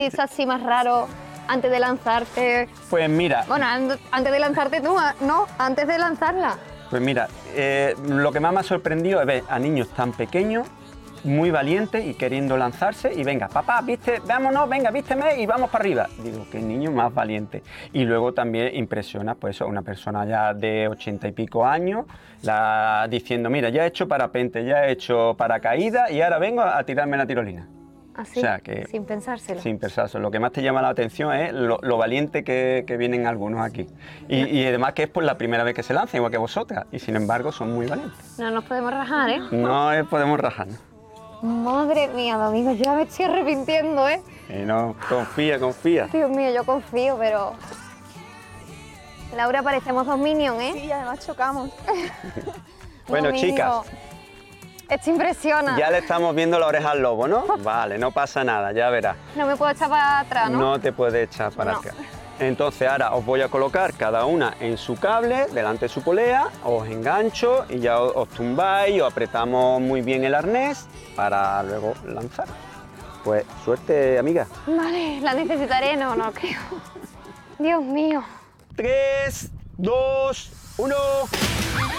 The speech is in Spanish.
es así más raro antes de lanzarte? Pues mira, Bueno, antes de lanzarte tú, no, antes de lanzarla. pues mira, lo que más me ha sorprendido es ver a niños tan pequeños, muy valientes y queriendo lanzarse y venga, papá, viste, vámonos, venga, vísteme y vamos para arriba. Digo, qué niño más valiente. Y luego también impresiona, pues, a una persona ya de 80 y pico años, diciendo, mira, ya he hecho parapente, ya he hecho paracaídas y ahora vengo a tirarme la tirolina. Así, O sea que, sin pensárselo. sin pensárselo. Lo que más te llama la atención es lo valiente que vienen algunos aquí. Y además que es por la primera vez que se lanzan, igual que vosotras. Y sin embargo son muy valientes. No nos podemos rajar, ¿eh? No podemos rajarnos. Madre mía, Domingo, ya me estoy arrepintiendo, ¿eh? Y no, confía, confía. Dios mío, yo confío, pero... Laura, parecemos dos Minions, ¿eh? Sí, y además chocamos. Bueno, Domingo, chicas, esto impresiona. ya le estamos viendo la oreja al lobo, ¿no? Vale, no pasa nada, ya verás. No me puedo echar para atrás, ¿no? No te puedes echar para No. atrás. Entonces ahora os voy a colocar cada una en su cable, delante de su polea, os engancho y ya os tumbáis, os apretamos muy bien el arnés para luego lanzar. Pues suerte, amiga. Vale, la necesitaré, no creo. Dios mío. 3, 2, 1.